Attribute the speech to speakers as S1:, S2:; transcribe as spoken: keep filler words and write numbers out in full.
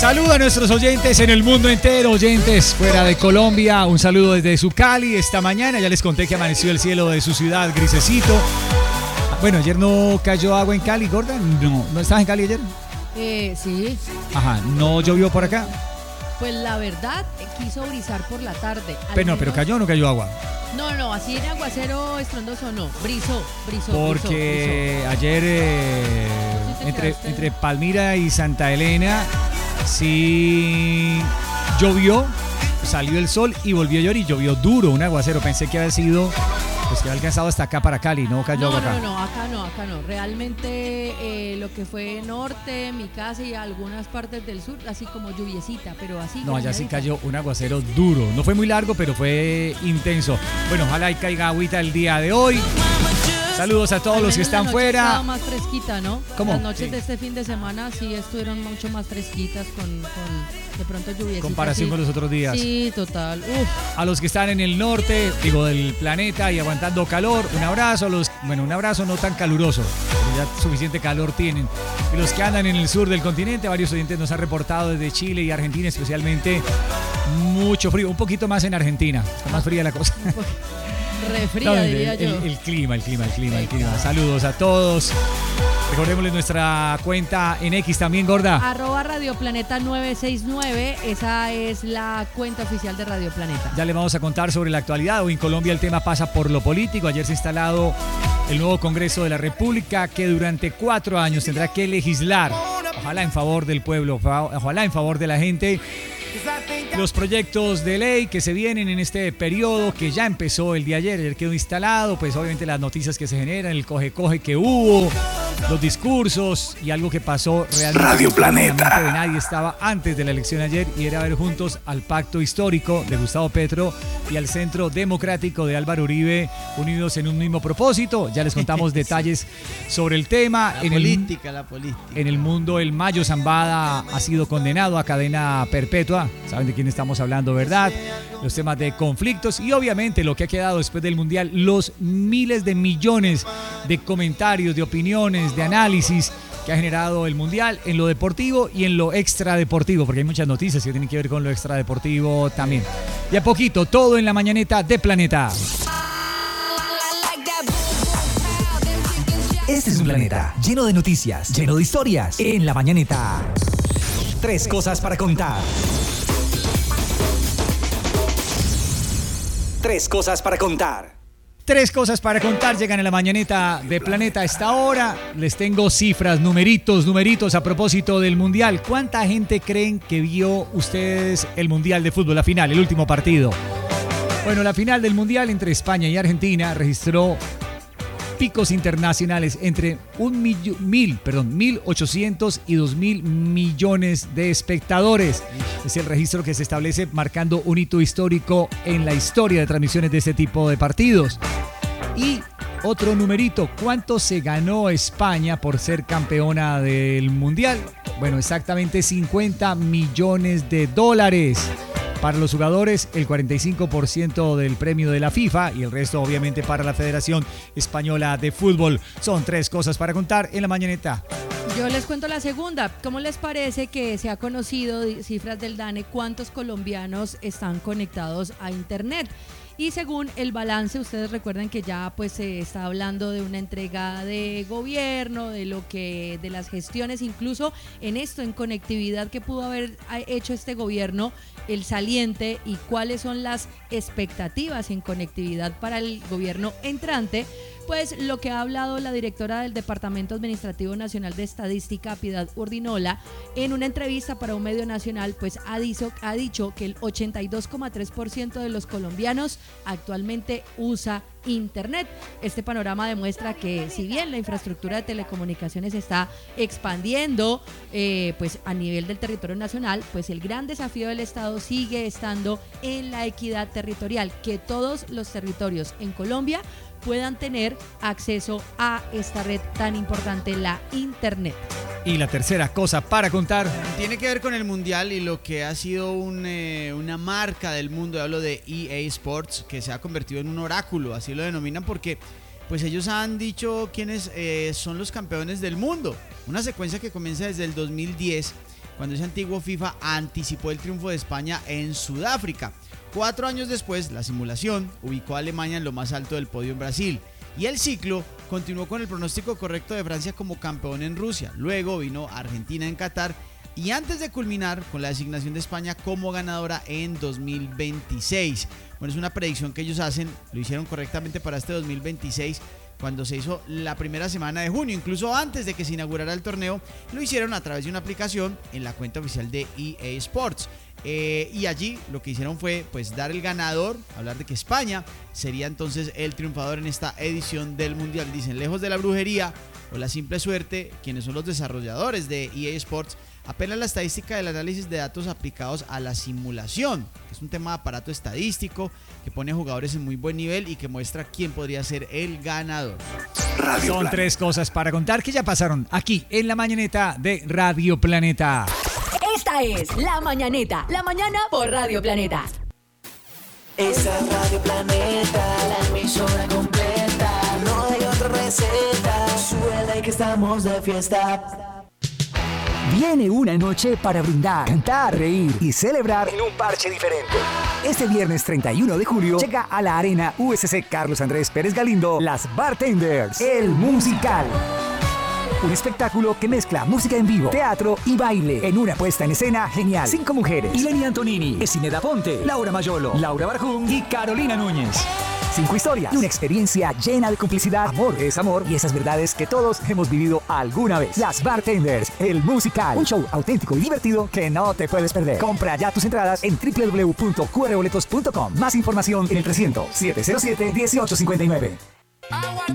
S1: Saludo a nuestros oyentes en el mundo entero, oyentes fuera de Colombia. Un saludo desde su Cali esta mañana. Ya les conté que amaneció el cielo de su ciudad grisecito. Bueno, ayer no cayó agua en Cali, Gorda. No, ¿no estabas en Cali ayer?
S2: Eh, sí.
S1: Ajá, ¿no llovió por acá?
S2: Pues la verdad, eh, quiso brisar por la tarde.
S1: Pero no,
S2: menos...
S1: pero cayó o no cayó agua.
S2: No, no, así en aguacero estrondoso no. Brisó, brisó.
S1: Porque
S2: brisó, brisó.
S1: ayer eh,
S2: ¿Sí
S1: entre, entre Palmira y Santa Elena sí llovió, salió el sol y volvió a llover y llovió duro, un aguacero. Pensé que había sido, pues que había alcanzado hasta acá para Cali, no cayó
S2: No,
S1: agua acá.
S2: no, no, acá no, acá no. Realmente eh, lo que fue norte, mi casa y algunas partes del sur, así como lluviecita, pero así.
S1: No, allá sí
S2: nadita.
S1: cayó un aguacero duro. No fue muy largo, pero fue intenso. Bueno, ojalá y caiga agüita el día de hoy. Saludos a todos
S2: Al
S1: los que
S2: menos la
S1: están
S2: noche
S1: fuera.
S2: estaba más fresquita, ¿no?
S1: ¿Cómo?
S2: Las noches
S1: Sí.
S2: de este fin de semana sí estuvieron mucho más fresquitas con, con de pronto lluviecita.
S1: Comparación
S2: sí.
S1: con los otros días.
S2: Sí, total. Uf.
S1: A los que están en el norte, digo, del planeta y aguantando calor, un abrazo. A los, bueno, un abrazo no tan caluroso, pero ya suficiente calor tienen. Y los que andan en el sur del continente, varios oyentes nos han reportado desde Chile y Argentina, especialmente mucho frío. Un poquito más en Argentina, está más fría la cosa.
S2: Re fría,
S1: No, el,
S2: diría
S1: el,
S2: yo.
S1: el clima, el clima, el clima, el clima. Saludos a todos. Recordémosles nuestra cuenta en X también, Gorda.
S2: Arroba Radio Planeta nueve seis nueve, esa es la cuenta oficial de Radio Planeta.
S1: Ya le vamos a contar sobre la actualidad. Hoy en Colombia el tema pasa por lo político. Ayer se ha instalado el nuevo Congreso de la República que durante cuatro años tendrá que legislar, ojalá en favor del pueblo, ojalá en favor de la gente, los proyectos de ley que se vienen en este periodo que ya empezó el día de ayer. Ayer quedó instalado, pues obviamente las noticias que se generan, el coge-coge que hubo, los discursos y algo que pasó realmente.
S3: Radio Planeta.
S1: En la mente de nadie estaba antes de la elección ayer y era ver juntos al pacto histórico de Gustavo Petro y al Centro Democrático de Álvaro Uribe unidos en un mismo propósito. Ya les contamos detalles sobre el tema.
S4: La
S1: en
S4: política,
S1: el,
S4: la política.
S1: En el mundo, el Mayo Zambada ha sido condenado a cadena perpetua. Saben de quién estamos hablando, ¿verdad? Los temas de conflictos y obviamente lo que ha quedado después del Mundial, los miles de millones de comentarios, de opiniones, de análisis que ha generado el Mundial en lo deportivo y en lo extradeportivo, porque hay muchas noticias que tienen que ver con lo extradeportivo también. Y a poquito, todo en la mañaneta de Planeta.
S5: Este es un planeta lleno de noticias, lleno de historias. En la mañaneta, tres cosas para contar. Tres cosas para contar.
S1: Tres cosas para contar llegan en la mañaneta de Planeta a esta hora. Les tengo cifras, numeritos, numeritos a propósito del Mundial. ¿Cuánta gente creen que vio ustedes el Mundial de fútbol, la final, el último partido? Bueno, la final del Mundial entre España y Argentina registró picos internacionales entre un millo, mil, perdón, mil ochocientos y dos mil millones de espectadores. Es el registro que se establece marcando un hito histórico en la historia de transmisiones de este tipo de partidos. Y otro numerito, ¿cuánto se ganó España por ser campeona del Mundial? Bueno, exactamente cincuenta millones de dólares. Para los jugadores, el cuarenta y cinco por ciento del premio de la FIFA y el resto, obviamente, para la Federación Española de Fútbol. Son tres cosas para contar en la mañaneta.
S2: Yo les cuento la segunda. ¿Cómo les parece que se ha conocido, cifras del DANE, cuántos colombianos están conectados a Internet? Y según el balance, ustedes recuerdan que ya pues se está hablando de una entrega de gobierno, de lo que, de las gestiones, incluso en esto, en conectividad que pudo haber hecho este gobierno, el saliente, y cuáles son las expectativas en conectividad para el gobierno entrante. Pues lo que ha hablado la directora del Departamento Administrativo Nacional de Estadística, Piedad Urdinola, en una entrevista para un medio nacional, pues ha dicho, ha dicho que el ochenta y dos coma tres por ciento de los colombianos actualmente usa Internet. Este panorama demuestra que si bien la infraestructura de telecomunicaciones está expandiendo eh, pues a nivel del territorio nacional, pues el gran desafío del Estado sigue estando en la equidad territorial, que todos los territorios en Colombia puedan tener acceso a esta red tan importante, la Internet.
S1: Y la tercera cosa para contar
S4: tiene que ver con el Mundial y lo que ha sido un, eh, una marca del mundo. Hablo de E A Sports, que se ha convertido en un oráculo, así lo denominan, porque pues ellos han dicho quiénes eh, son los campeones del mundo. Una secuencia que comienza desde el dos mil diez, cuando ese antiguo FIFA anticipó el triunfo de España en Sudáfrica. Cuatro años después, la simulación ubicó a Alemania en lo más alto del podio en Brasil. Y el ciclo continuó con el pronóstico correcto de Francia como campeón en Rusia. Luego vino Argentina en Qatar. Y antes de culminar con la designación de España como ganadora en dos mil veintiséis. Bueno, es una predicción que ellos hacen, lo hicieron correctamente para este dos mil veintiséis, cuando se hizo la primera semana de junio, incluso antes de que se inaugurara el torneo, lo hicieron a través de una aplicación en la cuenta oficial de E A Sports. Eh, y allí lo que hicieron fue pues dar el ganador, hablar de que España sería entonces el triunfador en esta edición del Mundial. Dicen, lejos de la brujería o la simple suerte, quienes son los desarrolladores de E A Sports apelan a la estadística del análisis de datos aplicados a la simulación, que es un tema de aparato estadístico que pone a jugadores en muy buen nivel y que muestra quién podría ser el ganador.
S1: Radio Son Planeta. Tres cosas para contar que ya pasaron aquí en la mañaneta de Radio Planeta.
S3: Esta es La Mañaneta, la mañana por Radio Planeta.
S6: Esa es Radio Planeta, la emisora completa. No hay otra receta, suele que estamos de fiesta.
S5: Viene una noche para brindar, cantar, reír y celebrar en un parche diferente. Este viernes treinta y uno de julio llega a la Arena U S C Carlos Andrés Pérez Galindo Las Bartenders, el musical. Un espectáculo que mezcla música en vivo, teatro y baile en una puesta en escena genial. Cinco mujeres: Ilenia Antonini, Esineda Ponte, Laura Mayolo, Laura Barjún y Carolina Núñez. Cinco historias y una experiencia llena de complicidad, amor, desamor y esas verdades que todos hemos vivido alguna vez. Las Bartenders, el musical. Un show auténtico y divertido que no te puedes perder. Compra ya tus entradas en doble u doble u doble u punto q r boletos punto com. Más información en el trescientos, setecientos siete, dieciocho cincuenta y nueve.